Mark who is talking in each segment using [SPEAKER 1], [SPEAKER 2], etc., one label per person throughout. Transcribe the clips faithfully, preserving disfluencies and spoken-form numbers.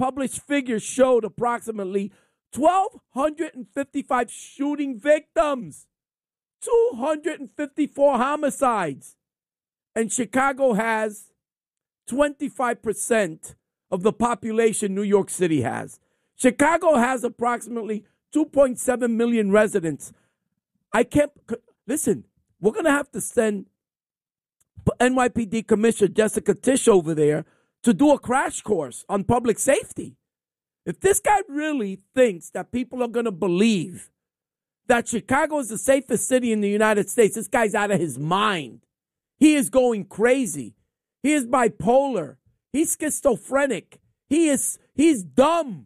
[SPEAKER 1] published figures showed approximately one thousand two hundred fifty-five shooting victims, two hundred fifty-four homicides, and Chicago has twenty-five percent of the population New York City has. Chicago has approximately two point seven million residents. I can't, listen, we're going to have to send N Y P D Commissioner Jessica Tisch over there to do a crash course on public safety. If this guy really thinks that people are going to believe that Chicago is the safest city in the United States, this guy's out of his mind. He is going crazy. He is bipolar. He's schizophrenic. He is he's dumb.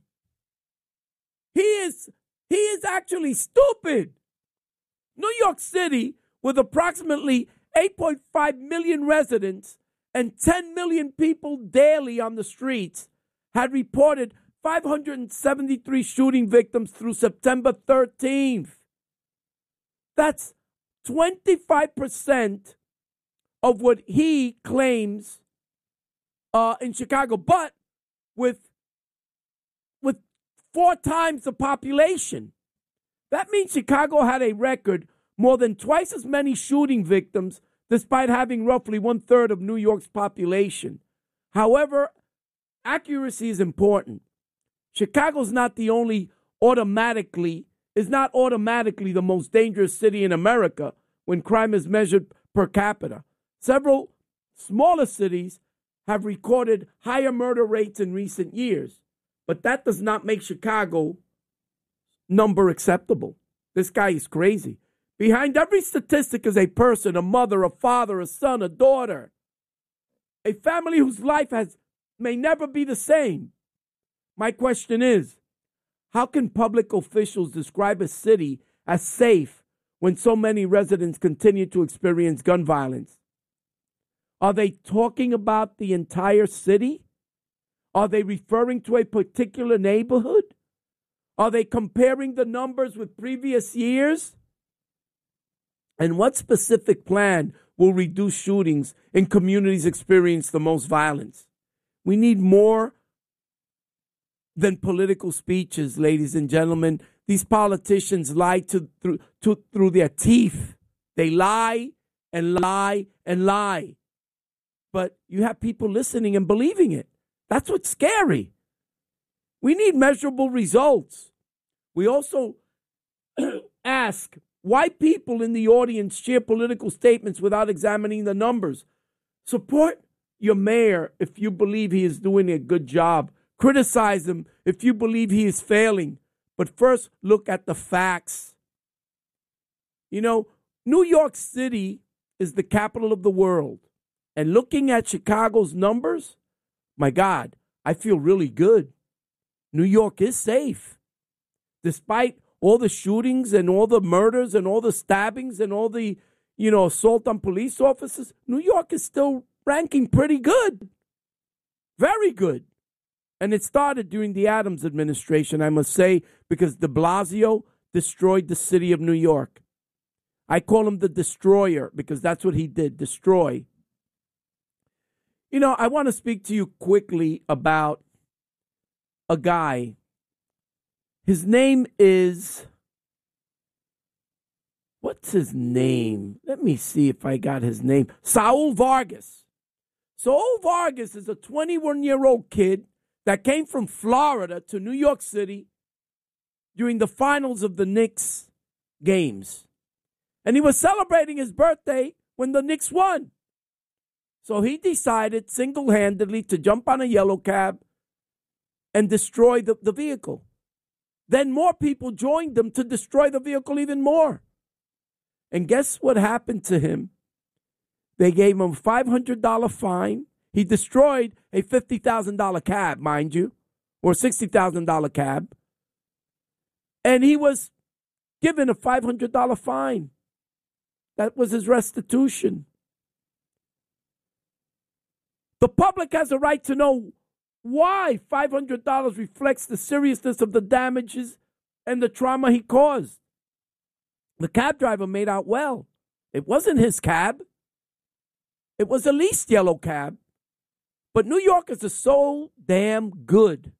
[SPEAKER 1] He is he is actually stupid. New York City, with approximately eight point five million residents and ten million people daily on the streets, had reported five hundred seventy-three shooting victims through September thirteenth. That's twenty-five percent of what he claims uh, in Chicago, but with, with four times the population. That means Chicago had a record more than twice as many shooting victims, despite having roughly one-third of New York's population. However, accuracy is important. Chicago's not the only automatically, is not automatically the most dangerous city in America when crime is measured per capita. Several smaller cities have recorded higher murder rates in recent years, but that does not make Chicago number acceptable. This guy is crazy. Behind every statistic is a person, a mother, a father, a son, a daughter, a family whose life has may never be the same. My question is, how can public officials describe a city as safe when so many residents continue to experience gun violence? Are they talking about the entire city? Are they referring to a particular neighborhood? Are they comparing the numbers with previous years? And what specific plan will reduce shootings in communities experiencing the most violence? We need more than political speeches, ladies and gentlemen. These politicians lie to, through, to, through their teeth. They lie and lie and lie. But you have people listening and believing it. That's what's scary. We need measurable results. We also ask why people in the audience share political statements without examining the numbers. Support your mayor if you believe he is doing a good job. Criticize him if you believe he is failing. But first, look at the facts. You know, New York City is the capital of the world. And looking at Chicago's numbers, my God, I feel really good. New York is safe. Despite all the shootings and all the murders and all the stabbings and all the, you know, assault on police officers, New York is still ranking pretty good. Very good. And it started during the Adams administration, I must say, because de Blasio destroyed the city of New York. I call him the destroyer because that's what he did, destroy. You know, I want to speak to you quickly about a guy. His name is, what's his name? Let me see if I got his name. Saul Vargas. Saul Vargas is a twenty-one-year-old kid that came from Florida to New York City during the finals of the Knicks games. And he was celebrating his birthday when the Knicks won. So he decided single-handedly to jump on a yellow cab and destroy the, the vehicle. Then more people joined him to destroy the vehicle even more. And guess what happened to him? They gave him a five hundred dollars fine. He destroyed a fifty thousand dollars cab, mind you, or sixty thousand dollars cab. And he was given a five hundred dollars fine. That was his restitution. The public has a right to know why five hundred dollars reflects the seriousness of the damages and the trauma he caused. The cab driver made out well. It wasn't his cab. It was a leased yellow cab. But New Yorkers are so damn good